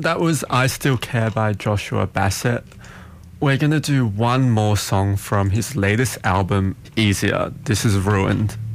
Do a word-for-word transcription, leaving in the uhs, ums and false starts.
That was I Still Care by Joshua Bassett. We're going to do one more song from his latest album, Easier. This is Ruined.